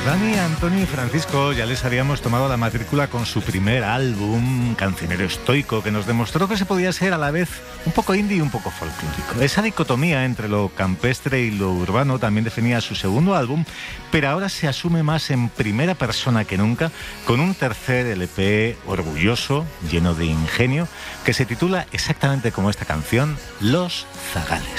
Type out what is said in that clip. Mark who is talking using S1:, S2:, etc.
S1: Dani, Antonio y Francisco ya les habíamos tomado la matrícula con su primer álbum, Cancionero Estoico, que nos demostró que se podía ser a la vez un poco indie y un poco folclórico. Esa dicotomía entre lo campestre y lo urbano también definía su segundo álbum, pero ahora se asume más en primera persona que nunca, con un tercer LP orgulloso, lleno de ingenio, que se titula exactamente como esta canción, Los Zagales.